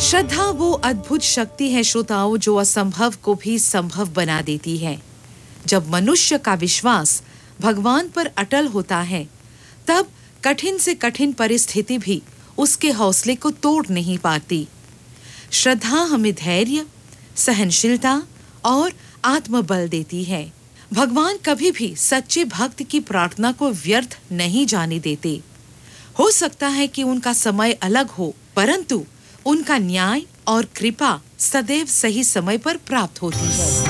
श्रद्धा वो अद्भुत शक्ति है श्रोताओं, जो असंभव को भी संभव बना देती है। जब मनुष्य का विश्वास भगवान पर अटल होता है, तब कठिन से कठिन परिस्थिति भी उसके हौसले को तोड़ नहीं पाती। श्रद्धा हमें धैर्य, सहनशीलता और आत्मबल देती है। भगवान कभी भी सच्चे भक्त की प्रार्थना को व्यर्थ नहीं जाने देते। हो सकता है कि उनका समय अलग हो, परंतु उनका न्याय और कृपा सदैव सही समय पर प्राप्त होती है।